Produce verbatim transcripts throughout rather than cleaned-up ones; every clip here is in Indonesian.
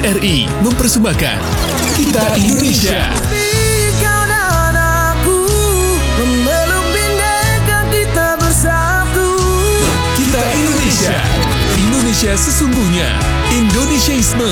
R I mempersembahkan Kita Indonesia. Kau dan aku memeluk bineka kita bersatu. Kita Indonesia. Indonesia sesungguhnya. Indonesiaisme.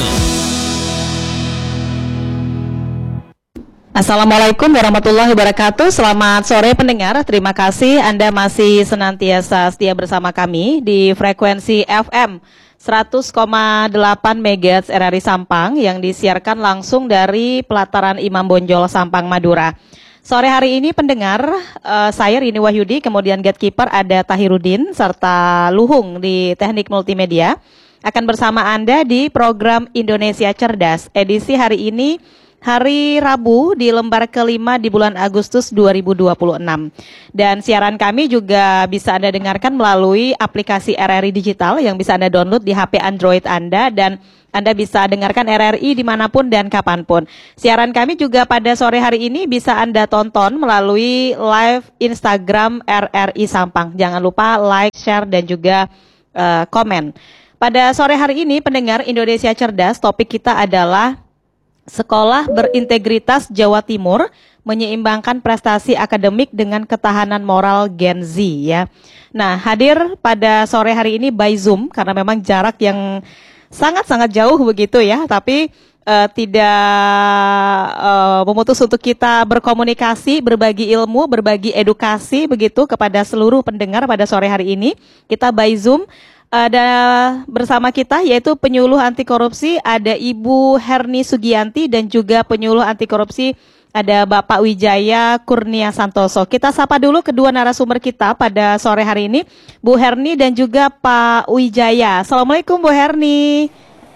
Assalamualaikum warahmatullahi wabarakatuh. Selamat sore pendengar. Terima kasih Anda masih senantiasa setia bersama kami di frekuensi F M seratus koma delapan megahertz R R I Sampang yang disiarkan langsung dari pelataran Imam Bonjol Sampang, Madura. Sore hari ini pendengar, uh, saya Rini Wahyudi, kemudian gatekeeper ada Tahirudin serta Luhung di teknik multimedia akan bersama Anda di program Indonesia Cerdas edisi hari ini, hari Rabu di lembar kelima di bulan Agustus dua ribu dua puluh enam. Dan siaran kami juga bisa Anda dengarkan melalui aplikasi R R I Digital yang bisa Anda download di H P Android Anda, dan Anda bisa dengarkan R R I dimanapun dan kapanpun. Siaran kami juga pada sore hari ini bisa Anda tonton melalui live Instagram R R I Sampang. Jangan lupa like, share, dan juga uh, komen. Pada sore hari ini pendengar Indonesia Cerdas, topik kita adalah Sekolah Berintegritas Jawa Timur menyeimbangkan prestasi akademik dengan ketahanan moral Gen Z, ya. Nah, hadir pada sore hari ini by Zoom karena memang jarak yang sangat-sangat jauh begitu ya, tapi uh, tidak uh, memutus untuk kita berkomunikasi, berbagi ilmu, berbagi edukasi begitu kepada seluruh pendengar pada sore hari ini. Kita by Zoom. Ada bersama kita yaitu penyuluh anti korupsi, ada Ibu Herni Sugianti, dan juga penyuluh anti korupsi ada Bapak Wijaya Kurnia Santoso. Kita sapa dulu kedua narasumber kita pada sore hari ini, Bu Herni dan juga Pak Wijaya. Assalamualaikum Bu Herni.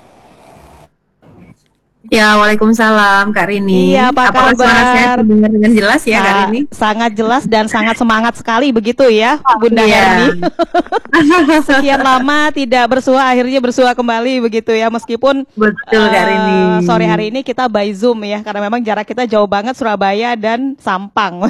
Ya, waalaikumsalam Kak Rini. Iya, apa Apakah kabar? suara saya terdengar dengan jelas ya, Sa- Kak Rini? Sangat jelas dan sangat semangat sekali begitu ya, Bunda Iya. Herni. Sekian lama tidak bersua, akhirnya bersua kembali begitu ya, meskipun Betul, Kak eh, Rini. sore hari ini kita by Zoom ya, karena memang jarak kita jauh banget, Surabaya dan Sampang.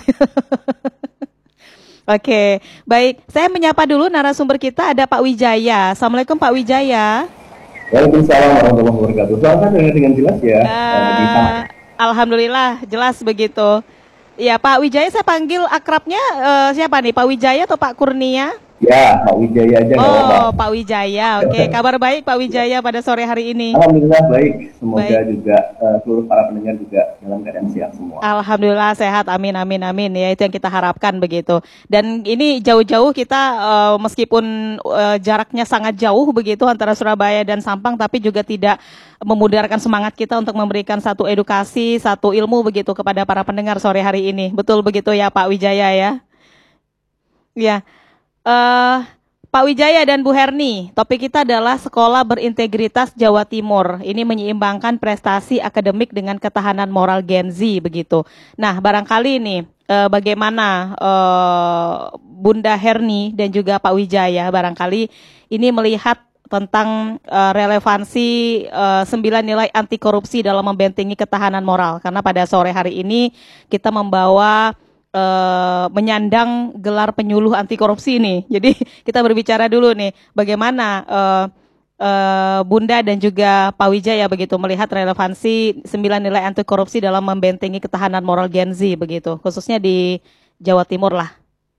Oke, baik. Saya menyapa dulu narasumber kita, ada Pak Wijaya. Assalamualaikum Pak Wijaya. Waalaikumsalam warahmatullahi wabarakatuh. Suara dengan, dengan jelas ya. Eh, eh, di sana. Alhamdulillah jelas begitu. Ya, Pak Wijaya, saya panggil akrabnya eh, siapa nih? Pak Wijaya atau Pak Kurnia? Ya, Pak Wijaya aja nggak apa-apa. Oh, Pak Wijaya. Oke, kabar baik Pak Wijaya pada sore hari ini. Alhamdulillah baik. Semoga Baik. juga eh, seluruh para pendengar juga dalam keadaan sehat semua. Alhamdulillah sehat, amin amin amin, ya itu yang kita harapkan begitu. Dan ini jauh-jauh kita eh, meskipun eh, jaraknya sangat jauh begitu antara Surabaya dan Sampang, tapi juga tidak memudarkan semangat kita untuk memberikan satu edukasi, satu ilmu begitu kepada para pendengar sore hari ini. Betul begitu ya Pak Wijaya ya? Ya. Eh, Pak Wijaya dan Bu Herni, topik kita adalah Sekolah Berintegritas Jawa Timur. Ini menyeimbangkan prestasi akademik dengan ketahanan moral Gen Z begitu. Nah, barangkali ini eh, bagaimana eh, Bunda Herni dan juga Pak Wijaya barangkali ini melihat tentang eh, relevansi eh, sembilan nilai anti korupsi dalam membentengi ketahanan moral, karena pada sore hari ini kita membawa Uh, menyandang gelar penyuluh anti korupsi nih. Jadi kita berbicara dulu nih bagaimana uh, uh, Bunda dan juga Pak Wijaya begitu melihat relevansi sembilan nilai anti korupsi dalam membentengi ketahanan moral Gen Z begitu, khususnya di Jawa Timur lah.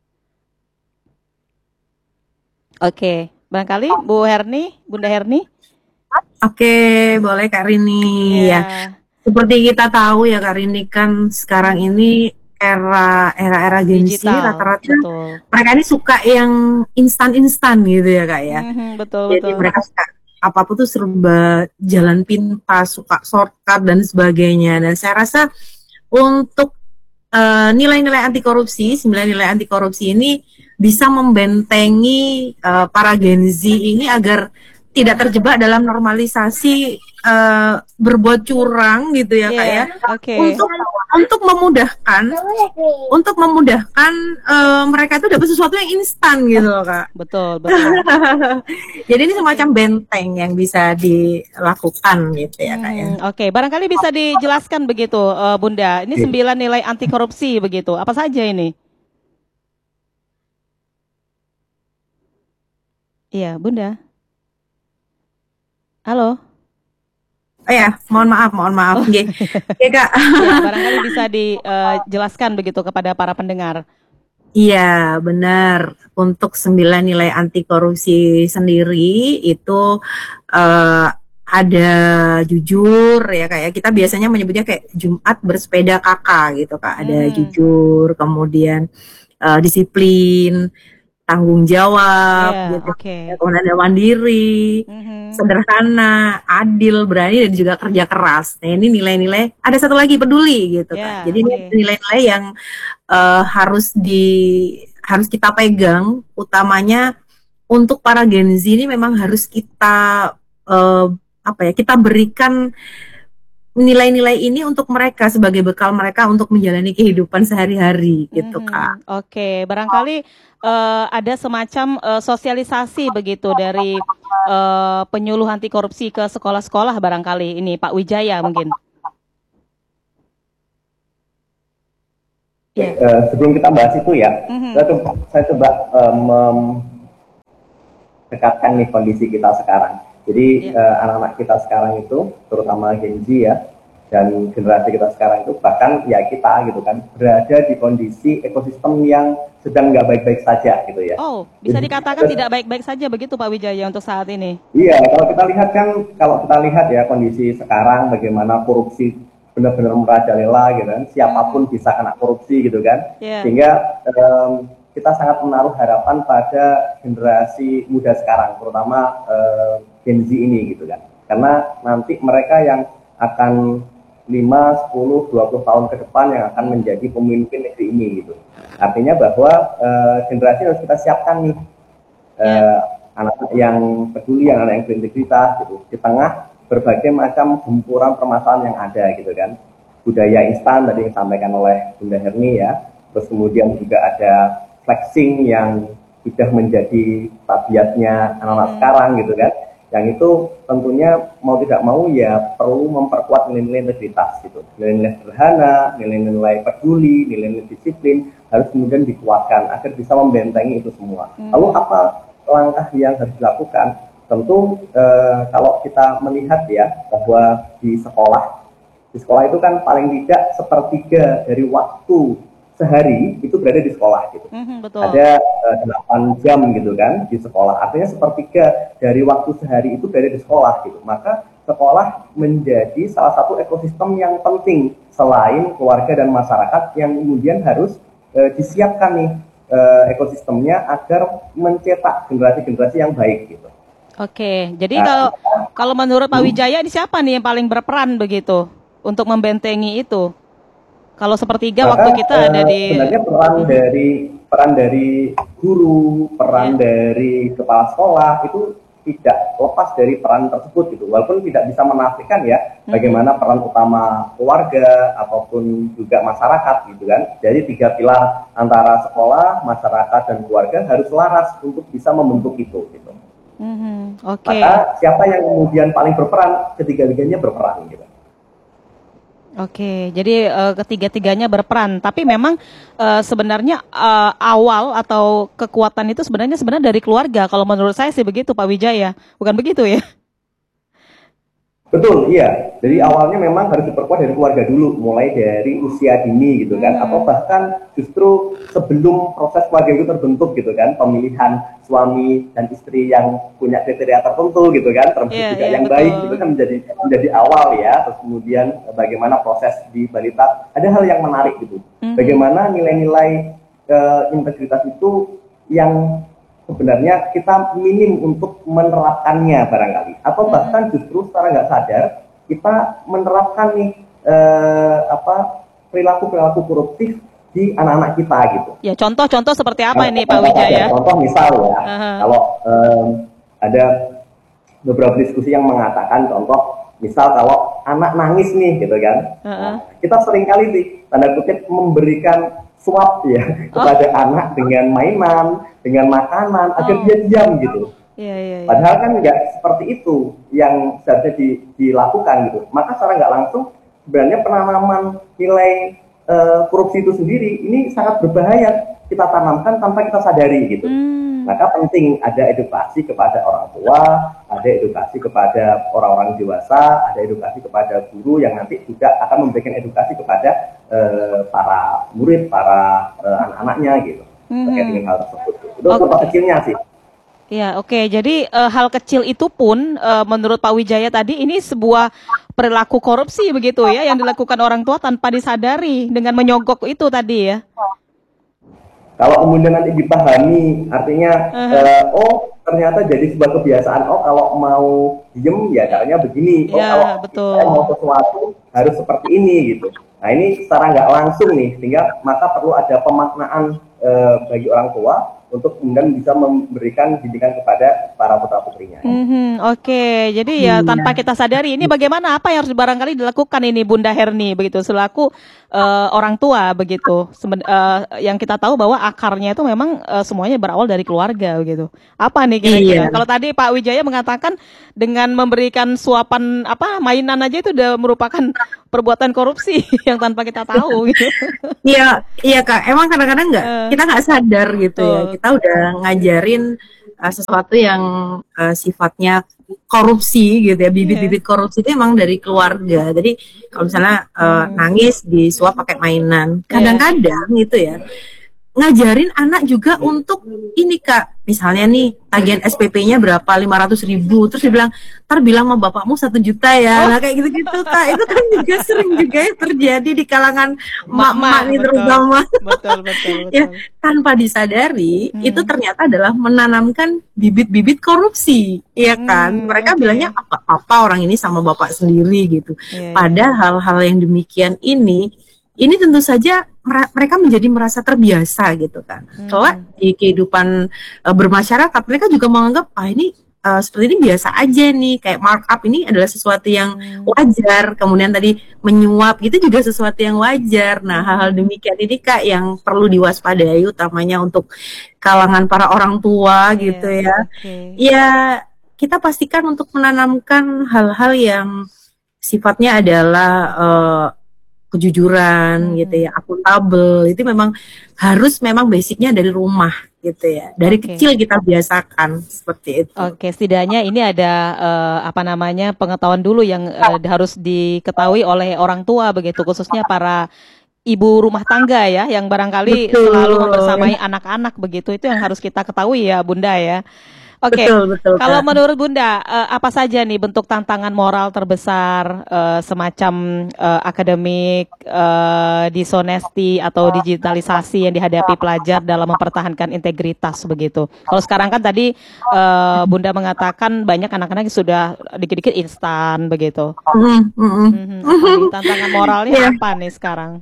Oke, barangkali Bu Herni, Bunda Herni. Oke, boleh Kak Rini. Ya. Ya. Seperti kita tahu ya Kak Rini, kan sekarang ini era era-era Gen Z Digital, rata-rata betul. mereka ini suka yang instan-instan gitu ya Kak ya. Mhm, betul Jadi betul. mereka suka apapun tuh serba jalan pintas, suka shortcut dan sebagainya. Dan saya rasa untuk eh, nilai-nilai anti korupsi, sembilan nilai anti korupsi ini bisa membentengi eh, para Gen Z ini agar tidak terjebak dalam normalisasi eh, berbuat curang gitu ya Kak ya. Iya, oke. Untuk untuk memudahkan untuk memudahkan eh, mereka itu dapat sesuatu yang instan gitu loh Kak. Betul, betul. Jadi ini semacam benteng yang bisa dilakukan gitu ya Kak ya. Hmm, Oke, barangkali bisa dijelaskan begitu, eh, Bunda. Ini sembilan nilai anti korupsi begitu. Apa saja ini? Iya, Bunda. Halo. Oh ya, mohon maaf, mohon maaf. Nggih. Oke, Kak. Ya, barangkali bisa dijelaskan begitu kepada para pendengar. Iya, benar. Untuk sembilan nilai anti korupsi sendiri itu eh, ada jujur ya kayak kita biasanya menyebutnya kayak Jumat bersepeda kakak gitu Kak. Ada Hmm. jujur, kemudian eh, disiplin, tanggung jawab Ya, gitu. oke. Kemudian ada mandiri, Mhm. sederhana, adil, berani dan juga kerja keras. Nah, ini nilai-nilai. Ada satu lagi peduli gitu Ya, Kak. Jadi ini oke. nilai-nilai yang eh, harus di harus kita pegang, utamanya untuk para Gen Z ini memang harus kita eh, apa ya kita berikan nilai-nilai ini untuk mereka sebagai bekal mereka untuk menjalani kehidupan sehari-hari gitu Kak. Mhm. Oke, barangkali eh, ada semacam eh, sosialisasi begitu dari eh, penyuluh anti korupsi ke sekolah-sekolah barangkali ini Pak Wijaya mungkin. Oke, Ya. eh, sebelum kita bahas itu ya, Mhm. saya coba, saya coba eh, mendekatkan nih kondisi kita sekarang. Jadi Ya. eh, anak-anak kita sekarang itu, terutama Gen Z ya, dan generasi kita sekarang itu, bahkan ya kita gitu kan, berada di kondisi ekosistem yang sedang nggak baik-baik saja gitu ya. Oh, bisa Jadi, dikatakan tidak baik-baik saja begitu Pak Wijaya untuk saat ini. iya, kalau kita lihat kan, kalau kita lihat ya kondisi sekarang bagaimana korupsi benar-benar merajalela gitu kan, siapapun bisa kena korupsi gitu kan, Ya. sehingga em, kita sangat menaruh harapan pada generasi muda sekarang, terutama em, Gen Z ini gitu kan, karena nanti mereka yang akan lima, sepuluh, dua puluh tahun ke depan yang akan menjadi pemimpin negeri ini gitu. Artinya bahwa eh, generasi harus kita siapkan nih. Eh, anak yang peduli, yang anak yang berintegritas gitu, di tengah berbagai macam gempuran permasalahan yang ada gitu kan, budaya instan tadi yang disampaikan oleh Bunda Herni ya, terus kemudian juga ada flexing yang sudah menjadi tabiatnya anak-anak Hmm. sekarang gitu kan, yang itu tentunya mau tidak mau ya perlu memperkuat nilai-nilai integritas gitu, nilai-nilai sederhana, nilai-nilai peduli, nilai-nilai disiplin harus kemudian dikuatkan agar bisa membentengi itu semua. Hmm. Lalu apa langkah yang harus dilakukan? Tentu eh, kalau kita melihat ya bahwa di sekolah, di sekolah itu kan paling tidak sepertiga dari waktu sehari itu berada di sekolah gitu. Mhm, betul. Ada eh, delapan jam gitu kan di sekolah. Artinya sepertiga dari waktu sehari itu berada di sekolah gitu. Maka sekolah menjadi salah satu ekosistem yang penting selain keluarga dan masyarakat yang kemudian harus eh, disiapkan nih eh, ekosistemnya agar mencetak generasi-generasi yang baik gitu. Oke, jadi Nah, kalau kalau menurut Pak Hmm. Wijaya ini siapa nih yang paling berperan begitu untuk membentengi itu? Kalau sepertiga Maka waktu kita ada eh, di sebenarnya peran Mhm. dari peran dari guru, peran Ya. dari kepala sekolah itu tidak lepas dari peran tersebut gitu. Walaupun tidak bisa menafikan ya Mhm. bagaimana peran utama keluarga ataupun juga masyarakat gitu kan. Jadi tiga pilar antara sekolah, masyarakat dan keluarga harus selaras untuk bisa membentuk itu gitu. Mhm, oke. Maka siapa yang kemudian paling berperan, ketiga-tiganya berperan gitu. Oke, jadi eh, ketiga-tiganya berperan. Tapi memang eh, sebenarnya eh, awal atau kekuatan itu sebenarnya sebenarnya dari keluarga. Kalau menurut saya sih begitu, Pak Wijaya. Bukan begitu ya? Betul, iya. Jadi awalnya memang harus diperkuat dari keluarga dulu, mulai dari usia dini gitu kan, Hmm. atau bahkan justru sebelum proses keluarga itu terbentuk gitu kan, pemilihan suami dan istri yang punya kriteria tertentu gitu kan, termasuk Iya, juga iya, yang betul. baik itu kan menjadi menjadi awal ya. Terus kemudian bagaimana proses di balita, ada hal yang menarik gitu. Mhm. Bagaimana nilai-nilai eh, integritas itu yang sebenarnya kita minim untuk menerapkannya barangkali, atau bahkan justru secara nggak sadar kita menerapkan nih eh, apa perilaku-perilaku koruptif di anak-anak kita gitu. Ya, contoh-contoh seperti apa ini, Pak Contoh saja, Wijaya? Contoh misal ya, Aha. kalau em, ada beberapa diskusi yang mengatakan contoh misal kalau anak nangis nih gitu kan, Heeh. kita seringkali nih tanda kutip memberikan suap ya kepada anak dengan mainan, dengan makanan agar Oh. dia diam gitu. Iya, iya, iya. Padahal kan nggak seperti itu yang seharusnya di- dilakukan gitu. Maka secara nggak langsung sebenarnya penanaman nilai eh, korupsi itu sendiri ini sangat berbahaya kita tanamkan tanpa kita sadari gitu. Hmm, Maka penting ada edukasi kepada orang tua, ada edukasi kepada orang-orang dewasa, ada edukasi kepada guru yang nanti juga akan memberikan edukasi kepada uh, para murid, para uh, anak-anaknya gitu. Mm-hmm. Terkait dengan hal tersebut. Itu okay. Contoh kecilnya sih. Ya, oke. Okay. Jadi uh, hal kecil itu pun uh, menurut Pak Wijaya tadi ini sebuah perilaku korupsi begitu ya yang dilakukan orang tua tanpa disadari dengan menyogok itu tadi ya. Kalau kemudian nanti dipahami, artinya uh-huh. uh, oh ternyata jadi sebuah kebiasaan. Oh kalau mau diem ya caranya begini. Oh ya, kalau betul. kita mau sesuatu harus seperti ini gitu. Nah ini secara nggak langsung nih, sehingga maka perlu ada pemaknaan uh, bagi orang tua untuk kemudian bisa memberikan didikan kepada para putra-putrinya. Mm-hmm, Oke, okay. Jadi ya hmm. tanpa kita sadari, ini bagaimana apa yang harus barangkali dilakukan ini Bunda Herni begitu selaku uh, orang tua begitu. Seben- uh, yang kita tahu bahwa akarnya itu memang uh, semuanya berawal dari keluarga begitu. Apa nih kira-kira? Iya. Kalau tadi Pak Wijaya mengatakan dengan memberikan suapan apa mainan aja itu udah merupakan perbuatan korupsi yang tanpa kita tahu gitu. Iya, iya Kak. Emang kadang-kadang nggak uh, kita nggak sadar gitu uh, ya. Kita udah ngajarin uh, sesuatu yang uh, sifatnya korupsi gitu ya, bibit-bibit korupsi itu emang dari keluarga. Jadi kalau misalnya uh, hmm. nangis disuap pakai mainan, kadang-kadang yeah. gitu ya ngajarin anak juga untuk ini Kak, misalnya nih tagihan S P P-nya berapa, lima ratus ribu, terus dia bilang ntar bilang sama bapakmu satu juta ya. Oh. Nah kayak gitu-gitu Kak, itu kan juga sering juga ya terjadi di kalangan mak-mak nih terutama. Betul, betul, betul. Ya, tanpa disadari hmm. itu ternyata adalah menanamkan bibit-bibit korupsi, iya kan? Hmm, mereka okay. bilangnya apa-apa orang ini sama bapak sendiri gitu. Yeah, Padahal yeah. hal-hal yang demikian ini ini tentu saja mereka menjadi merasa terbiasa gitu kan. Hmm. Kelak di kehidupan uh, bermasyarakat mereka juga menganggap ah ini uh, seperti ini biasa aja nih, kayak markup ini adalah sesuatu yang hmm. wajar. Kemudian tadi menyuap gitu juga sesuatu yang wajar. Nah, hal-hal demikian ini Kak yang perlu diwaspadai utamanya untuk kalangan para orang tua yeah, gitu ya. Okay. Ya, kita pastikan untuk menanamkan hal-hal yang sifatnya adalah uh, kejujuran hmm. gitu ya, akuntabel, itu memang harus memang basicnya dari rumah gitu ya, dari okay. kecil kita biasakan seperti itu. Oke, okay, setidaknya ini ada uh, apa namanya pengetahuan dulu yang uh, harus diketahui oleh orang tua begitu, khususnya para ibu rumah tangga ya, yang barangkali Betul. selalu membersamai anak-anak begitu, itu yang harus kita ketahui ya Bunda ya. Oke, okay. Kalau menurut Bunda, uh, apa saja nih bentuk tantangan moral terbesar uh, semacam uh, akademik, uh, disonesti atau digitalisasi yang dihadapi pelajar dalam mempertahankan integritas begitu? Kalau sekarang kan tadi uh, Bunda mengatakan banyak anak-anak yang sudah dikit-dikit instan begitu. Mm-hmm. Mm-hmm. Tantangan moralnya yeah. apa nih sekarang?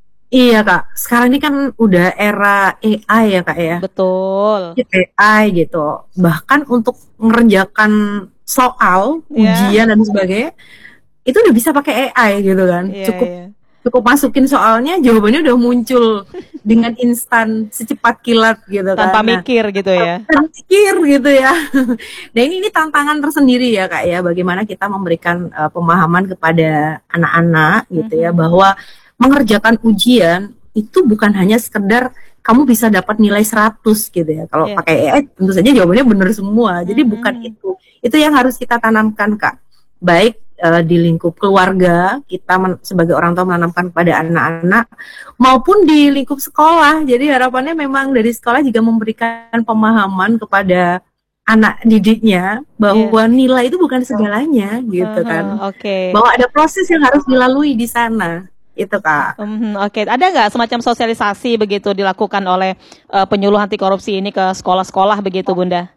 Iya Kak, sekarang ini kan udah era A I ya Kak ya. Betul. A I gitu. Bahkan untuk mengerjakan soal, yeah. ujian dan sebagainya, itu udah bisa pakai A I gitu kan. Yeah, cukup yeah. cukup masukin soalnya, jawabannya udah muncul dengan instan, secepat kilat gitu Tanpa kan. Tanpa mikir gitu ya. Tanpa mikir gitu ya. Nah ini, ini tantangan tersendiri ya Kak ya, bagaimana kita memberikan uh, pemahaman kepada anak-anak gitu mm-hmm. ya, bahwa mengerjakan ujian itu bukan hanya sekedar kamu bisa dapat nilai seratus gitu ya. Kalau yeah. pakai A I tentu saja jawabannya benar semua. Jadi mm-hmm. bukan itu. Itu yang harus kita tanamkan Kak. Baik uh, di lingkup keluarga, kita men- sebagai orang tua menanamkan kepada anak-anak, maupun di lingkup sekolah. Jadi harapannya memang dari sekolah juga memberikan pemahaman kepada anak didiknya bahwa yeah. nilai itu bukan segalanya gitu uh-huh, kan. Okay. Bahwa ada proses yang harus dilalui di sana. Itu Kak. Mm-hmm, Oke, okay. Ada nggak semacam sosialisasi begitu dilakukan oleh uh, penyuluh anti korupsi ini ke sekolah-sekolah begitu Bunda?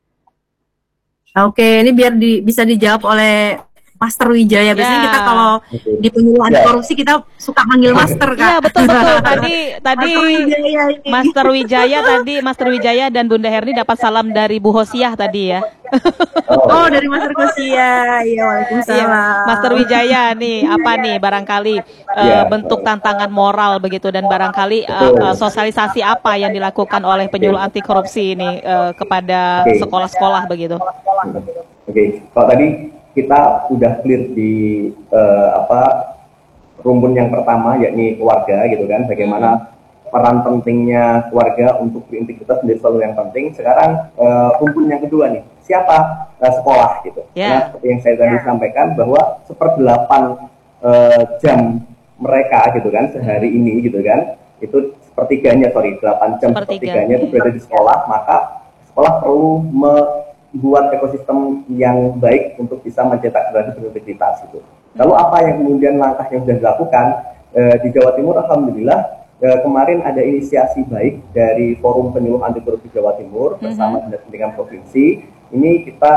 Oke, okay, ini biar di, bisa dijawab oleh Master Wijaya. Biasanya yeah. kita kalau di penyuluh anti korupsi kita suka manggil Master Kak. Iya betul betul. Tadi tadi Master Wijaya, Master Wijaya tadi Master Wijaya dan Bunda Herni dapat salam dari Bu Hosiah tadi ya. Oh dari Master Hosiah, iya waalaikumsalam. Iya, Master Wijaya nih apa nih barangkali uh, bentuk tantangan moral begitu dan barangkali uh, uh, sosialisasi apa yang dilakukan oleh penyuluh anti korupsi ini uh, kepada okay. sekolah-sekolah begitu. Oke, okay. Kalau tadi kita udah clear di uh, apa rumpun yang pertama yakni keluarga gitu kan, bagaimana peran pentingnya keluarga untuk berintegritas menjadi selalu yang penting. Sekarang uh, rumpun yang kedua nih, siapa? Uh, sekolah gitu. Yeah. Karena seperti yang saya tadi sampaikan bahwa seperdelapan uh, jam mereka gitu kan sehari ini gitu kan, itu sepertiganya sorry delapan jam sepertiganya itu berada di sekolah, maka sekolah perlu membuat ekosistem yang baik untuk bisa mencetak generasi berintegritas itu. Lalu apa yang kemudian langkah yang sudah dilakukan uh, di Jawa Timur? Alhamdulillah. Uh, kemarin ada inisiasi baik dari Forum Penyuluh Anti Korupsi Jawa Timur mm-hmm. bersama Dinas Pendidikan Provinsi. Ini kita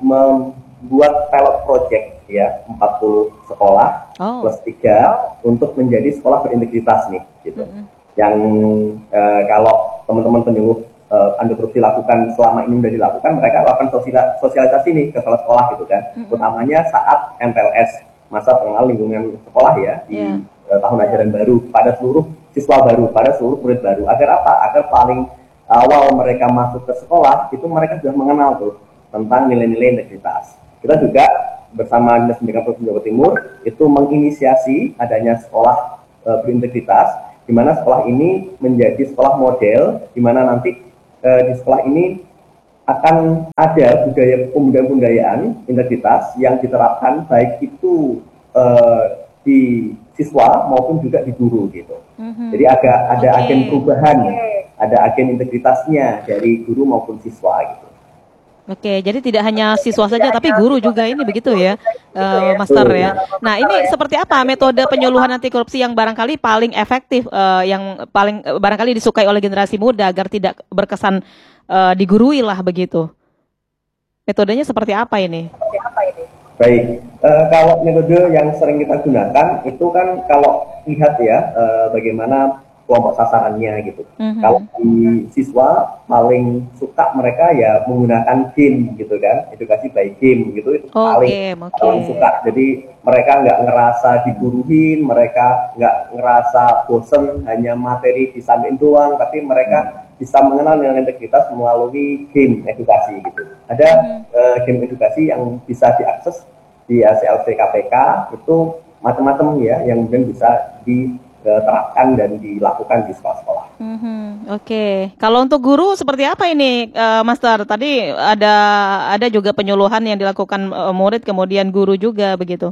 membuat pilot project ya empat puluh sekolah oh. plus tiga untuk menjadi sekolah berintegritas nih gitu. Mm-hmm. Yang uh, kalau teman-teman penyuluh uh, anti korupsi lakukan selama ini sudah dilakukan, mereka lakukan sosial, sosialisasi nih ke sekolah gitu kan. Mm-hmm. Utamanya saat M P L S, masa pengenalan lingkungan sekolah ya di yeah. uh, tahun ajaran baru pada seluruh siswa baru, pada seluruh murid baru. Agar apa? Agar paling awal mereka masuk ke sekolah, itu mereka sudah mengenal tuh tentang nilai-nilai integritas. Kita juga bersama Dinas Pendidikan Provinsi Jawa Timur itu menginisiasi adanya sekolah e, berintegritas, di mana sekolah ini menjadi sekolah model, di mana nanti e, di sekolah ini akan ada budaya pembudayaan integritas yang diterapkan baik itu e, di siswa maupun juga di guru gitu. Mm-hmm. Jadi agak ada okay. agen perubahan, ada agen integritasnya dari guru maupun siswa gitu. Oke, jadi tidak hanya siswa saja tapi guru juga ini begitu ya, uh, Master ya. Nah ini seperti apa metode penyuluhan anti korupsi yang barangkali paling efektif, uh, yang paling uh, barangkali disukai oleh generasi muda agar tidak berkesan uh, digurui lah begitu. Metodenya seperti apa ini? Baik, uh, kalau metode yang sering kita gunakan itu kan kalau lihat ya uh, bagaimana kelompok sasarannya gitu. Mm-hmm. Kalau di siswa paling suka mereka ya menggunakan game gitu kan, edukasi by game gitu itu oh, paling game, okay. paling suka. Jadi mereka nggak ngerasa diguruhin, mereka nggak ngerasa bosen hanya materi disampaikan doang, tapi mereka bisa mengenal nilai integritas melalui game edukasi gitu. Ada mm-hmm. uh, game edukasi yang bisa diakses di A C L C K P K itu macam-macam ya yang kemudian bisa diterapkan dan dilakukan di sekolah-sekolah. Mm-hmm. Oke, okay. Kalau untuk guru seperti apa ini, uh, Master? Tadi ada ada juga penyuluhan yang dilakukan uh, murid kemudian guru juga begitu.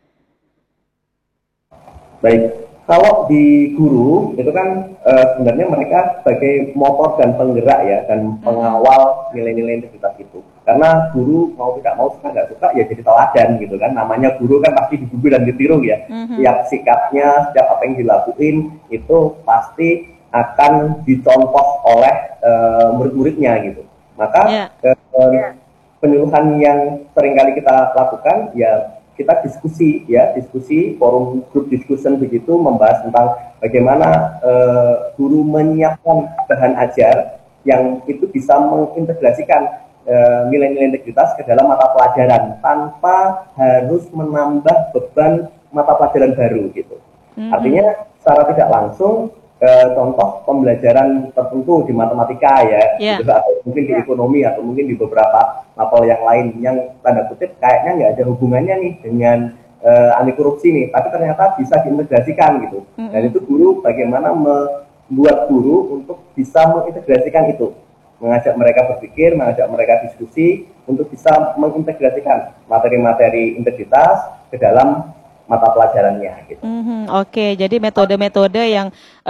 Baik. Kalau di guru itu kan e, sebenarnya mereka sebagai motor dan penggerak ya dan pengawal nilai-nilai integritas itu. Karena guru mau tidak mau suka nggak suka ya jadi teladan gitu kan. Namanya guru kan pasti dibubu dan ditiru ya. Mm-hmm. Setiap sikapnya, setiap apa yang dilakuin itu pasti akan dicontoh oleh e, murid-muridnya gitu. Maka yeah. e, e, penyuluhan yang seringkali kita lakukan ya kita diskusi ya diskusi forum group discussion begitu membahas tentang bagaimana uh, guru menyiapkan bahan ajar yang itu bisa mengintegrasikan uh, nilai-nilai integritas ke dalam mata pelajaran tanpa harus menambah beban mata pelajaran baru gitu. Mm-hmm. Artinya secara tidak langsung uh, contoh pembelajaran tertentu di matematika ya yeah. gitu, atau mungkin di ekonomi atau mungkin di beberapa mapel yang lain yang tanda kutip kayaknya nggak ada hubungannya nih dengan uh, anti korupsi nih, tapi ternyata bisa diintegrasikan gitu. Mm-hmm. Dan itu guru bagaimana membuat guru untuk bisa mengintegrasikan itu, mengajak mereka berpikir, mengajak mereka diskusi untuk bisa mengintegrasikan materi-materi integritas ke dalam mata pelajarannya gitu. Mm-hmm, Oke, okay. Jadi metode-metode yang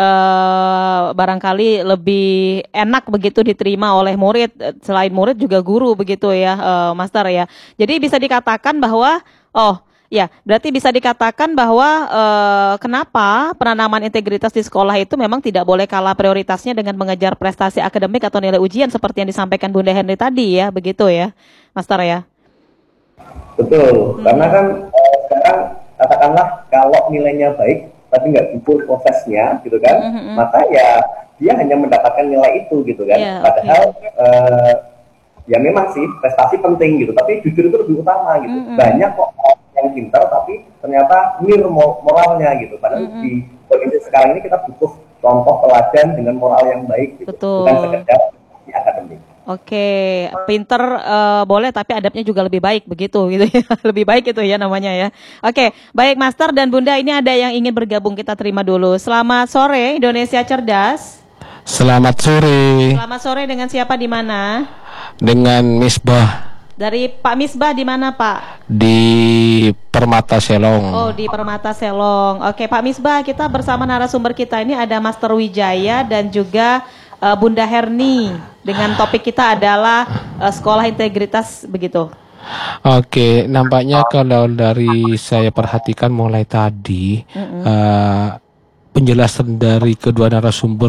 uh, barangkali lebih enak begitu diterima oleh murid, selain murid juga guru begitu ya, uh, Master ya. Jadi bisa dikatakan bahwa, oh ya, berarti bisa dikatakan bahwa uh, kenapa penanaman integritas di sekolah itu memang tidak boleh kalah prioritasnya dengan mengejar prestasi akademik atau nilai ujian seperti yang disampaikan Bunda Henry tadi ya, begitu ya, Master ya. Betul, hmm. karena kan uh, sekarang katakanlah kalau nilainya baik tapi nggak jujur prosesnya gitu kan, mm-hmm. maka ya dia hanya mendapatkan nilai itu gitu kan. Yeah, padahal okay. uh, ya memang sih prestasi penting gitu, tapi jujur itu lebih utama gitu. Mm-hmm. Banyak kok yang pintar tapi ternyata mir moralnya gitu. Padahal mm-hmm. di kondisi sekarang ini kita butuh contoh teladan dengan moral yang baik gitu. Betul. Bukan sekedar di akademik. Oke, pinter eh, boleh tapi adabnya juga lebih baik begitu gitu ya. Lebih baik itu ya namanya ya. Oke, baik Master dan Bunda, ini ada yang ingin bergabung, kita terima dulu. Selamat sore Indonesia Cerdas. Selamat sore. Selamat sore, dengan siapa di mana? Dengan Misbah Dari Pak Misbah di mana Pak? di Permata Selong. Oh, di Permata Selong. Oke Pak Misbah, kita bersama narasumber kita ini ada Master Wijaya dan juga uh, Bunda Herni. Dengan topik kita adalah uh, sekolah integritas begitu. Oke, nampaknya kalau dari saya perhatikan mulai tadi uh, penjelasan dari kedua narasumber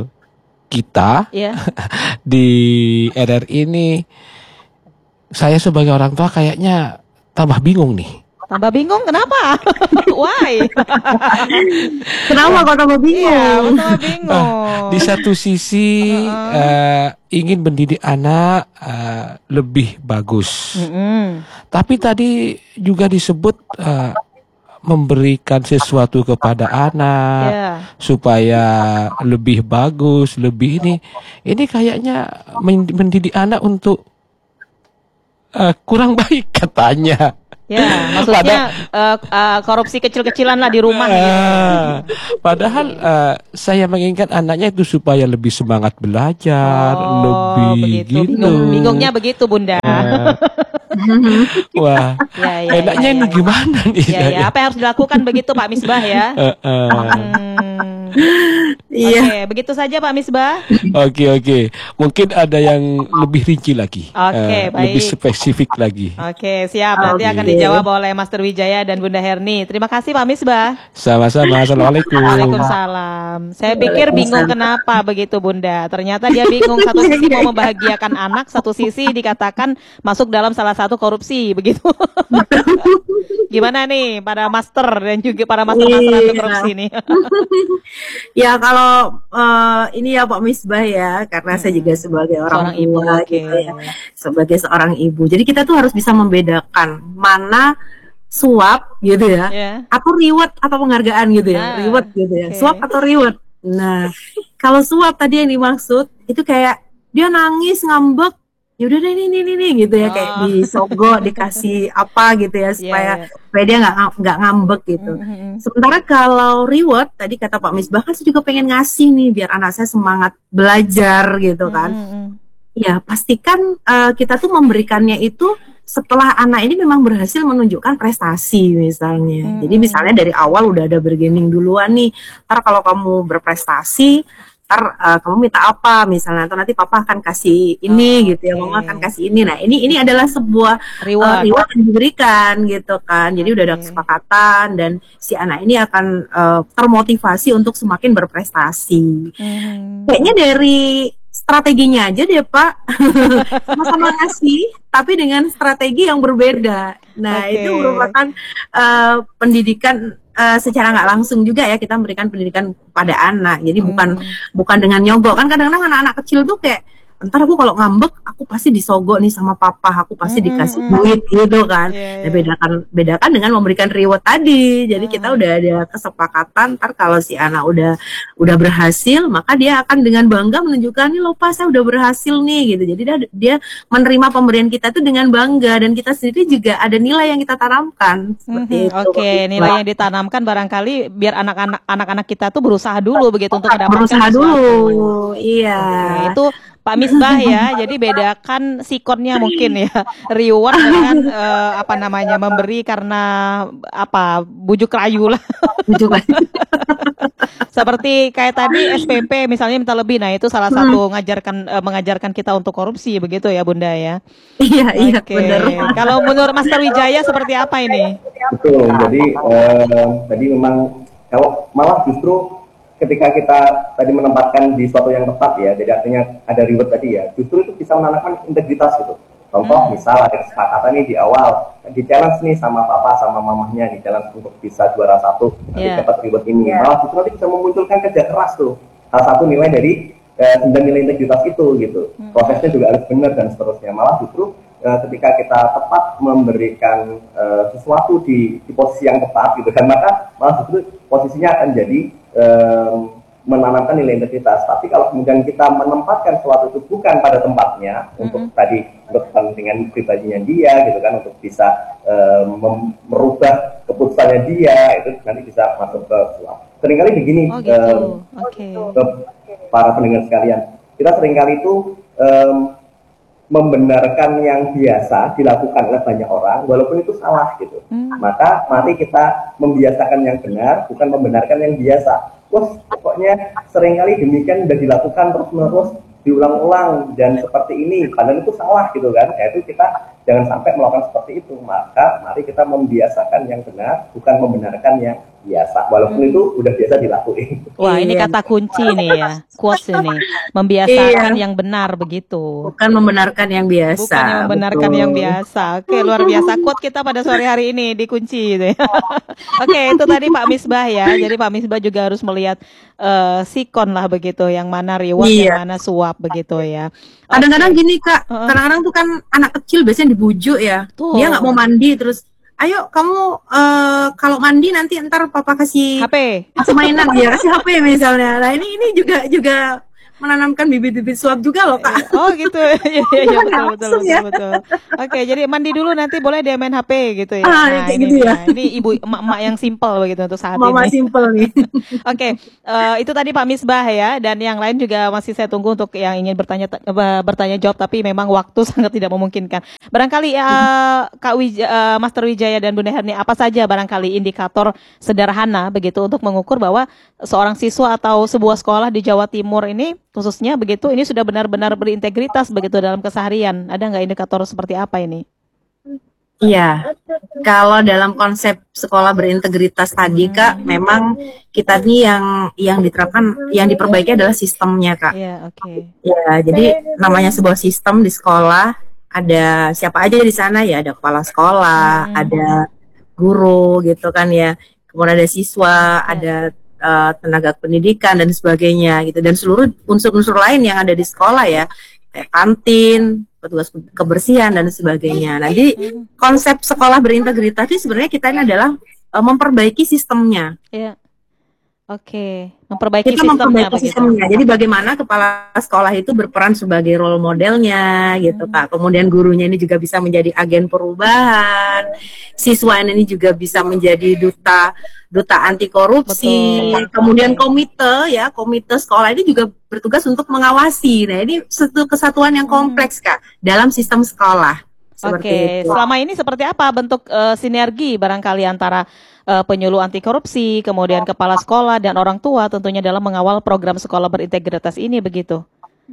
kita Iya. di R R I ini, saya sebagai orang tua kayaknya tambah bingung nih. Tambah bingung kenapa? Why? Kenapa kok tambah bingung? Iya, tambah bingung. Di satu sisi uh, ingin mendidik anak uh, lebih bagus, Mm-mm. tapi tadi juga disebut uh, memberikan sesuatu kepada anak Iya. supaya lebih bagus, lebih ini, ini kayaknya men- mendidik anak untuk uh, kurang baik katanya. Ya, maksudnya uh, uh, korupsi kecil-kecilan lah di rumah. gitu. Ah, padahal uh, saya menginginkan anaknya itu supaya lebih semangat belajar, Oh, lebih begitu. gitu. Bingung, bingungnya begitu Bunda. Ah. Wah, Ya, ya, enaknya ya, ini ya. gimana nih? Ya, ya, apa yang harus dilakukan begitu Pak Misbah ya? Eh, eh. Hmm. Iya. Oke, begitu saja Pak Misbah. Oke oke, mungkin ada yang lebih rinci lagi, Oke, Eh, baik. lebih spesifik lagi. Oke, siap. Nanti Oke. akan dijawab oleh Master Wijaya dan Bunda Herni. Terima kasih Pak Misbah. Sama-sama, assalamualaikum. Waalaikumsalam. Saya pikir bingung kenapa begitu Bunda. Ternyata dia bingung, satu sisi mau membahagiakan anak, satu sisi dikatakan masuk dalam salah satu korupsi begitu. Gimana nih para master dan juga para master-master anti Iya. korupsi nih? Ya kalau eh, ini ya Pak Misbah ya, karena saya juga sebagai orang Seorang ibu, tua oke. gitu ya, sebagai seorang ibu. Jadi kita tuh harus bisa membedakan mana suap gitu ya, Ya. atau reward atau penghargaan gitu ya, Ah, reward gitu ya, oke. suap atau reward. Nah, kalau suap tadi yang dimaksud itu kayak dia nangis ngambek, ya udah deh, ini ini ini gitu ya, kayak Oh. disogok, dikasih apa gitu ya, supaya iya. supaya dia nggak nggak ngambek gitu. Mm-mm. Sementara kalau reward tadi kata Pak Misbah kan saya juga pengen ngasih nih biar anak saya semangat belajar gitu kan. Mm-mm. Ya pastikan eh, kita tuh memberikannya itu setelah anak ini memang berhasil menunjukkan prestasi misalnya. Hmm. Jadi misalnya dari awal udah ada bergening duluan nih. Ntar kalau kamu berprestasi, ntar eh, kamu minta apa misalnya, atau nanti papa akan kasih ini Oh, gitu ya, mama oke. akan kasih ini. Nah ini ini adalah sebuah Reward. uh, reward yang diberikan gitu kan. Jadi udah ada Oke. kesepakatan dan si anak ini akan uh, termotivasi untuk semakin berprestasi. Hmm. Kayaknya dari strateginya aja deh Pak, sama-sama ngasih tapi dengan strategi yang berbeda. Nah Oke. itu merupakan uh, pendidikan uh, secara nggak langsung juga ya, kita memberikan pendidikan pada anak. Jadi bukan Hmm. bukan dengan nyogok kan, kadang-kadang anak-anak kecil tuh kayak ntar aku kalau ngambek aku pasti disogok nih sama papa, aku pasti Mm, dikasih mm, duit gitu kan. Iya, Nah, iya. bedakan bedakan dengan memberikan reward tadi. Jadi kita Hmm. udah ada kesepakatan, ntar kalau si anak udah udah berhasil, maka dia akan dengan bangga menunjukkan nih loh Pak, saya udah berhasil nih gitu. Jadi dia, dia menerima pemberian kita itu dengan bangga, dan kita sendiri juga ada nilai yang kita tanamkan Mhm, seperti itu. Oke, nilai yang ditanamkan barangkali biar anak-anak anak-anak kita tuh berusaha dulu begitu untuk mendapatkan berusaha sesuatu. dulu. Iya. Oke, itu Pak Misbah ya. Jadi bedakan sikonnya mungkin ya. Reward dengan eh, apa namanya, memberi karena apa, bujuk rayu lah. Coba. Seperti kayak tadi S P P misalnya minta lebih. Nah, itu salah satu ngajarkan eh, mengajarkan kita untuk korupsi begitu ya, Bunda ya. Iya, iya Oke. benar. Kalau menurut Master Wijaya seperti apa ini? Betul. Jadi eh, tadi memang kalau malah justru ketika kita tadi menempatkan di suatu yang tepat ya, jadi artinya ada reward tadi ya, justru itu bisa menanamkan integritas gitu. Contoh Hmm. misal ada kesepakatan nih di awal, di challenge nih sama papa sama mamahnya, di challenge untuk bisa juara satu, nanti Yeah. dapat reward ini. Yeah. Malah justru nanti bisa memunculkan kerja keras tuh. Salah satu nilai dari eh, sembilan nilai integritas itu gitu. Prosesnya juga harus benar dan seterusnya. Malah justru eh, ketika kita tepat memberikan eh, sesuatu di, di posisi yang tepat gitu kan, maka malah justru posisinya akan jadi eh, menanamkan nilai integritas. Tapi kalau kemudian kita menempatkan sesuatu itu bukan pada tempatnya, mm-hmm. untuk tadi untuk kepentingan pribadinya dia, gitu kan, untuk bisa uh, mem- merubah keputusannya dia, itu nanti bisa masuk ke suap. Seringkali begini, oh, gitu. um, okay. ke para pendengar sekalian, kita seringkali itu um, membenarkan yang biasa dilakukan oleh banyak orang, walaupun itu salah gitu. Hmm. Maka mari kita membiasakan yang benar, bukan membenarkan yang biasa. Wah, pokoknya seringkali demikian sudah dilakukan terus-menerus, diulang-ulang dan seperti ini, padahal itu salah gitu kan. Ya itu kita jangan sampai melakukan seperti itu. Maka mari kita membiasakan yang benar, bukan membenarkan yang biasa, walaupun hmm. itu udah biasa dilakuin. Wah, ini kata kunci nih ya, quotes ini, membiasakan iya. yang benar begitu. Bukan membenarkan yang biasa. Bukan yang membenarkan betul. yang biasa. Oke, luar biasa quote kita pada sore hari ini dikunci gitu ya. Oke, itu tadi Pak Misbah ya. Jadi Pak Misbah juga harus melihat uh, sikon lah begitu, yang mana reward, iya. yang mana suap begitu ya. Kadang-kadang gini Kak, uh-uh. kadang-kadang tuh kan anak kecil biasanya dibujuk ya. Tuh. Dia nggak mau mandi terus, ayo kamu uh, kalau mandi nanti ntar papa kasih H P, kasih mainan ya, kasih H P misalnya. Nah ini ini juga juga menanamkan bibit-bibit suap juga loh Kak. Oh gitu, ya, ya, ya, betul, betul, betul, ya. betul. Oke, jadi mandi dulu nanti boleh dia main H P gitu ya. Ah, nah, kayak ini, gitu ya. Ini ibu emak-emak yang simpel begitu untuk saat Mama ini. simpel nih. Oke, uh, itu tadi Pak Misbah ya, dan yang lain juga masih saya tunggu untuk yang ingin bertanya uh, bertanya jawab, tapi memang waktu sangat tidak memungkinkan. Barangkali uh, Kak Wij- uh, Master Wijaya dan Bunda Herni, apa saja barangkali indikator sederhana begitu untuk mengukur bahwa seorang siswa atau sebuah sekolah di Jawa Timur ini khususnya begitu, ini sudah benar-benar berintegritas begitu dalam keseharian. Ada nggak indikator seperti apa ini? Iya, kalau dalam konsep sekolah berintegritas tadi Kak, memang kita nih yang yang diterapkan, yang diperbaiki adalah sistemnya Kak. Iya, oke. Okay. Ya, jadi namanya sebuah sistem di sekolah, ada siapa aja di sana ya, ada kepala sekolah, hmm. ada guru gitu kan ya, kemudian ada siswa, ya. ada Uh, tenaga pendidikan dan sebagainya gitu, dan seluruh unsur-unsur lain yang ada di sekolah ya, kayak kantin, petugas kebersihan dan sebagainya. Nah, jadi konsep sekolah berintegritas ini sebenarnya kita ini adalah uh, memperbaiki sistemnya. Iya. Oke, memperbaiki kita sistemnya, memperbaiki sistemnya. Jadi bagaimana kepala sekolah itu berperan sebagai role modelnya gitu hmm. Kak. Kemudian gurunya ini juga bisa menjadi agen perubahan. Siswa ini juga bisa menjadi duta duta anti korupsi. Betul. Kemudian komite ya, komite sekolah ini juga bertugas untuk mengawasi. Nah, ini satu kesatuan yang kompleks Kak dalam sistem sekolah. Oke, selama ini seperti apa bentuk uh, sinergi barangkali antara uh, penyuluh anti korupsi, kemudian kepala sekolah dan orang tua tentunya dalam mengawal program sekolah berintegritas ini begitu?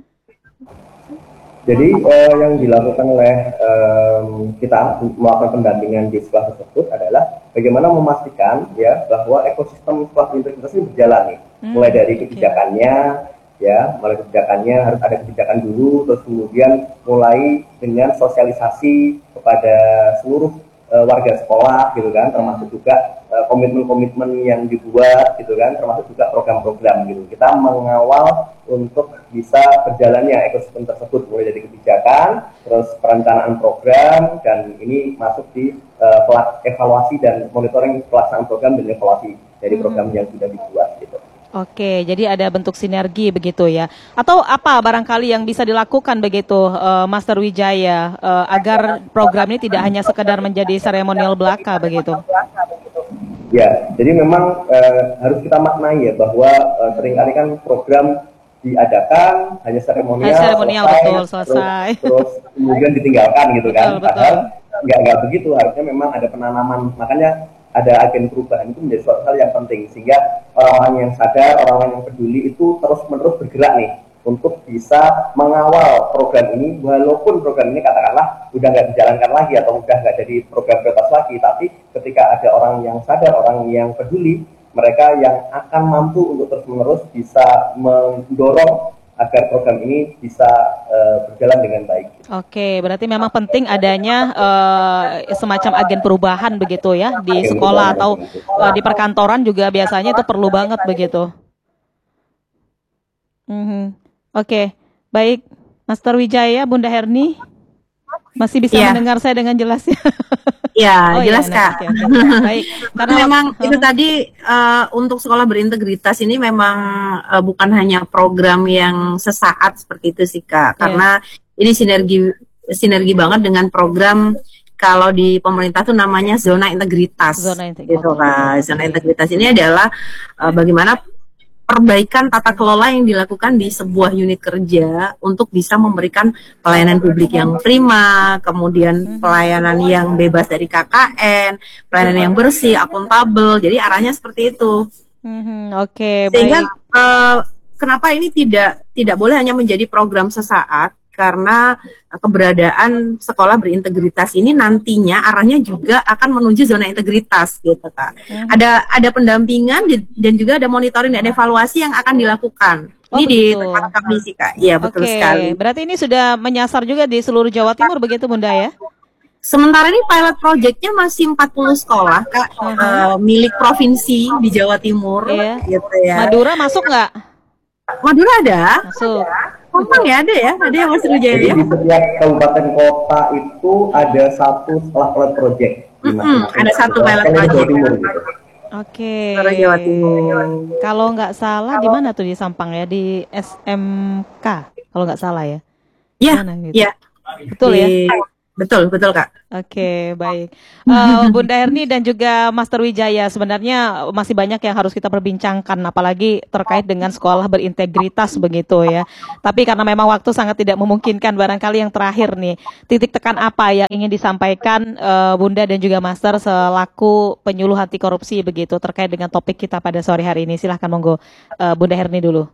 Jadi uh, yang dilakukan oleh um, kita melakukan pendampingan di sekolah tersebut adalah bagaimana memastikan ya bahwa ekosistem sekolah berintegritas ini berjalan nih, hmm, mulai dari kebijakannya. Ya, mulai kebijakannya harus ada kebijakan dulu, terus kemudian mulai dengan sosialisasi kepada seluruh uh, warga sekolah, gitu kan, termasuk juga uh, komitmen-komitmen yang dibuat, gitu kan, termasuk juga program-program, gitu. Kita mengawal untuk bisa berjalannya ekosistem tersebut, mulai dari kebijakan, terus perencanaan program, dan ini masuk di uh, evaluasi dan monitoring pelaksanaan program dan evaluasi dari program yang sudah dibuat, gitu. Oke, jadi ada bentuk sinergi begitu ya. Atau apa barangkali yang bisa dilakukan begitu, uh, Master Wijaya, uh, agar program ini tidak hanya sekedar menjadi seremonial belaka begitu? Ya, jadi memang uh, harus kita maknai ya bahwa uh, seringkali kan program diadakan hanya seremonial, hanya seremonial selesai, betul, selesai. Terus, terus kemudian ditinggalkan gitu kan. Betul, Padahal nggak nggak begitu, harusnya memang ada penanaman. Makanya ada agen perubahan itu menjadi suatu hal yang penting, sehingga orang-orang yang sadar, orang-orang yang peduli itu terus-menerus bergerak nih untuk bisa mengawal program ini, walaupun program ini katakanlah udah nggak dijalankan lagi atau udah nggak jadi program prioritas lagi, tapi ketika ada orang yang sadar, orang yang peduli, mereka yang akan mampu untuk terus-menerus bisa mendorong agar program ini bisa uh, berjalan dengan baik. Oke, berarti memang penting adanya uh, semacam agen perubahan begitu ya di agen sekolah atau uh, di perkantoran juga biasanya itu perlu banget begitu. Mm-hmm. Oke, baik, Master Wijaya, Bunda Herni. Masih bisa Iya. mendengar saya dengan jelas ya? Ya, Oh jelas iya, nah, Kak. oke, oke. Baik. Karena memang itu tadi eh, untuk sekolah berintegritas ini memang eh, bukan hanya program yang sesaat seperti itu sih Kak. Iya. Karena ini sinergi sinergi banget dengan program kalau di pemerintah tuh namanya zona integritas. Zona integritas. Gitu Kak. Zona Oke. integritas ini adalah eh, bagaimana perbaikan tata kelola yang dilakukan di sebuah unit kerja untuk bisa memberikan pelayanan publik yang prima, kemudian pelayanan yang bebas dari K K N, pelayanan yang bersih, akuntabel. Jadi arahnya seperti itu. Mhm, Oke, Sehingga baik. eh, kenapa ini tidak tidak boleh hanya menjadi program sesaat, karena keberadaan sekolah berintegritas ini nantinya arahnya juga akan menuju zona integritas gitu Kak. Mhm. Ada ada pendampingan di- dan juga ada monitoring dan evaluasi yang akan dilakukan. Oh, Ini di begitu. tempat kami sih Kak. Iya betul Oke, sekali. berarti ini sudah menyasar juga di seluruh Jawa Timur begitu Bunda ya? Sementara ini pilot projectnya masih empat puluh sekolah Kak, eh, milik provinsi di Jawa Timur Iya. gitu ya. Madura masuk nggak? Madura ada? Masuk. Komang ya ada ya? Ada yang masih Jaya Jadi ya? di setiap kabupaten kota itu ada satu sekolah pilot project. Di Mm-mm, masing-masing ada satu kabupaten pilot di Jawa project. Timur gitu. Oke. Seluruh Jawa Timur. Kalau nggak salah di mana tuh di Sampang ya? Di S M K kalau nggak salah ya? Iya, Mana gitu? iya. Betul ya? Di- Betul, betul Kak. Oke, baik. Eh, Bunda Erni dan juga Master Wijaya, sebenarnya masih banyak yang harus kita perbincangkan, apalagi terkait dengan sekolah berintegritas begitu ya. Tapi karena memang waktu sangat tidak memungkinkan, barangkali yang terakhir nih, titik tekan apa yang ingin disampaikan eh, Bunda dan juga Master selaku penyuluh anti korupsi begitu terkait dengan topik kita pada sore hari ini. Silahkan monggo eh, Bunda Erni dulu.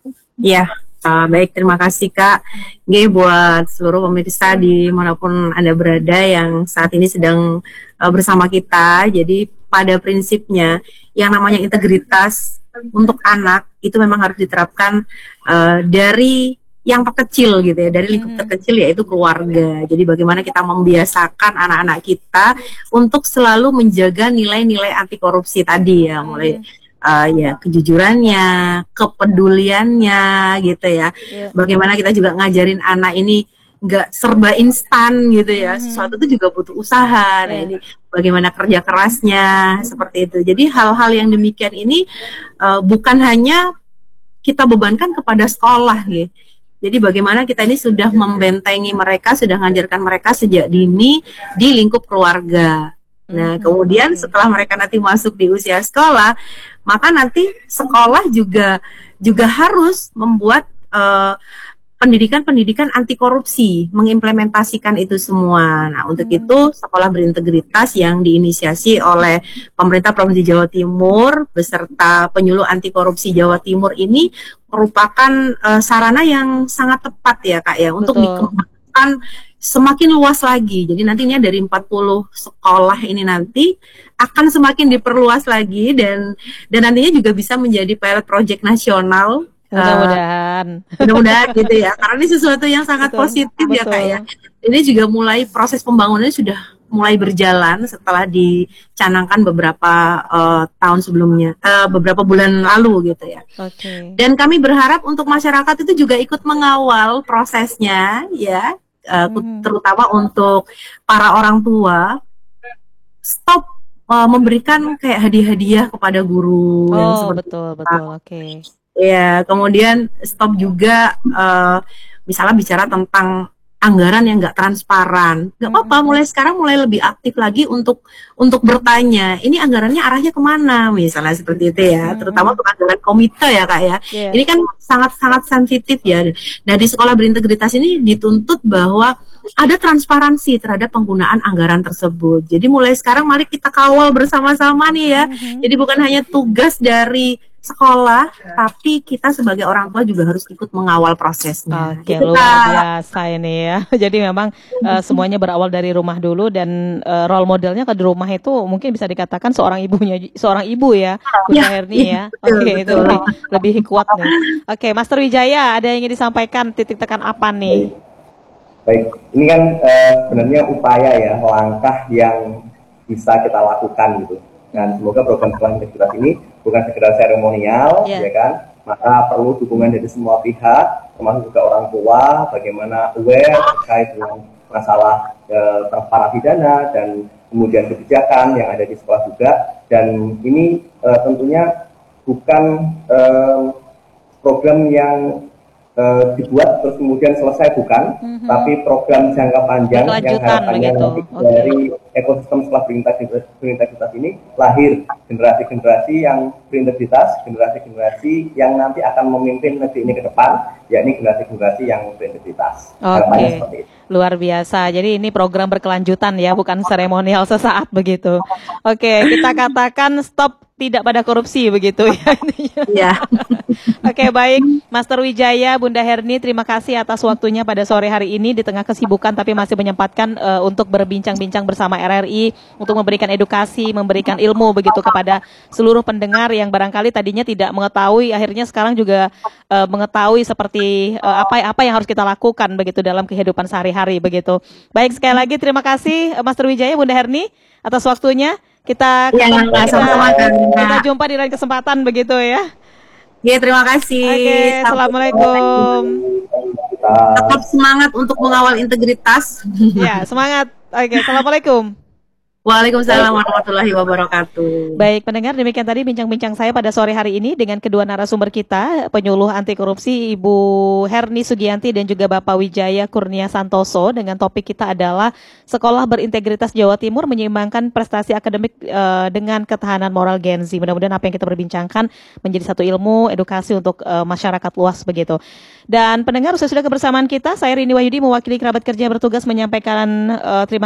Iya, uh, baik terima kasih Kak. G buat seluruh pemirsa di manapun Anda berada yang saat ini sedang uh, bersama kita. Jadi pada prinsipnya yang namanya integritas untuk anak itu memang harus diterapkan uh, dari yang terkecil gitu ya, dari lingkup terkecil yaitu keluarga. Jadi bagaimana kita membiasakan anak-anak kita untuk selalu menjaga nilai-nilai anti korupsi tadi ya, mulai uh, ya kejujurannya, kepeduliannya gitu ya. Iya. Bagaimana kita juga ngajarin anak ini nggak serba instan gitu ya. Sesuatu itu juga butuh usaha. Nah, Iya. ini bagaimana kerja kerasnya seperti itu. Jadi hal-hal yang demikian ini uh, bukan hanya kita bebankan kepada sekolah gitu. Jadi bagaimana kita ini sudah membentengi mereka, sudah mengajarkan mereka sejak dini di lingkup keluarga. Nah, kemudian setelah mereka nanti masuk di usia sekolah, maka nanti sekolah juga juga harus membuat eh, pendidikan-pendidikan anti korupsi, mengimplementasikan itu semua. Nah, untuk itu sekolah berintegritas yang diinisiasi oleh pemerintah Provinsi Jawa Timur beserta penyuluh anti korupsi Jawa Timur ini merupakan eh, sarana yang sangat tepat ya Kak ya untuk Betul. dikembangkan semakin luas lagi. Jadi nantinya dari empat puluh sekolah ini nanti akan semakin diperluas lagi dan dan nantinya juga bisa menjadi pilot project nasional. eh, Mudah-mudahan. Mudah-mudahan gitu ya, karena ini sesuatu yang sangat Betul, positif ya Kak betul. ya. Ini juga mulai proses pembangunannya sudah mulai berjalan setelah dicanangkan beberapa eh, tahun sebelumnya, eh, beberapa bulan lalu gitu ya. Oke. Dan kami berharap untuk masyarakat itu juga ikut mengawal prosesnya ya, eh, Mhm. terutama untuk para orang tua. Stop eh, memberikan kayak hadiah-hadiah kepada guru yang Oh, seperti betul, betul. Oke. ya, kemudian stop juga eh, misalnya bicara tentang anggaran yang nggak transparan. Nggak apa-apa, mulai sekarang mulai lebih aktif lagi untuk untuk bertanya, ini anggarannya arahnya kemana, misalnya seperti itu ya. Terutama untuk anggaran komite ya Kak ya. Iya. Ini kan sangat-sangat sensitif ya. Nah, di sekolah berintegritas ini dituntut bahwa ada transparansi terhadap penggunaan anggaran tersebut. Jadi mulai sekarang mari kita kawal bersama-sama nih ya. Jadi bukan hanya tugas dari sekolah, tapi kita sebagai orang tua juga harus ikut mengawal prosesnya. Oke, Gitu, luar Kak. biasa ini ya. Jadi memang eh, semuanya berawal dari rumah dulu dan eh, role modelnya ke di rumah itu mungkin bisa dikatakan seorang ibunya, seorang ibu ya, Bunda Ya, Herni iya, ya. betul, Oke, itu betul. lebih, lebih kuat nih. Oke, Master Wijaya, ada yang ingin disampaikan titik tekan apa nih? Baik, ini kan eh, sebenarnya upaya ya, langkah yang bisa kita lakukan gitu. Dan semoga program sekolah integritas ini bukan sekedar seremonial, Iya. ya kan? Maka perlu dukungan dari semua pihak, termasuk juga orang tua, bagaimana aware terkait dengan masalah eh, para pidana dan kemudian kebijakan yang ada di sekolah juga. Dan ini eh, tentunya bukan eh, program yang eh, dibuat terus kemudian selesai, bukan, mm-hmm. tapi program jangka panjang yang harapannya nanti okay. dari ekosistem sekolah berintegritas, berintegritas ini lahir generasi-generasi yang berintegritas, generasi-generasi yang nanti akan memimpin negeri ini ke depan, yakni generasi-generasi yang berintegritas. Oke, okay. Luar biasa. Jadi ini program berkelanjutan ya, bukan seremonial sesaat begitu. Oke, okay, kita katakan stop tidak pada korupsi begitu ya. Iya. Oke, okay, baik, Master Wijaya, Bunda Herni, terima kasih atas waktunya pada sore hari ini di tengah kesibukan tapi masih menyempatkan uh, untuk berbincang-bincang bersama R R I untuk memberikan edukasi, memberikan ilmu begitu kepada seluruh pendengar yang barangkali tadinya tidak mengetahui, akhirnya sekarang juga uh, mengetahui seperti uh, apa apa yang harus kita lakukan begitu dalam kehidupan sehari-hari begitu. Baik, sekali lagi terima kasih Master Wijaya, Bunda Herni atas waktunya. Kita ya, kita, sama-sama, kita jumpa di lain kesempatan begitu ya. Ya, terima kasih. Oke, okay, assalamualaikum. Tetap semangat untuk mengawal integritas. Ya, semangat. Oke, okay, assalamualaikum. Waalaikumsalam warahmatullahi wabarakatuh. Baik, pendengar, demikian tadi bincang-bincang saya pada sore hari ini dengan kedua narasumber kita, penyuluh anti korupsi Ibu Herni Sugianti dan juga Bapak Wijaya Kurnia Santoso, dengan topik kita adalah Sekolah Berintegritas Jawa Timur Menyeimbangkan Prestasi Akademik uh, dengan Ketahanan Moral Gen Z. Mudah-mudahan apa yang kita berbincangkan menjadi satu ilmu, edukasi untuk uh, masyarakat luas begitu. Dan pendengar, usai sudah kebersamaan kita, saya Rini Wahyudi mewakili kerabat kerja bertugas menyampaikan uh, terima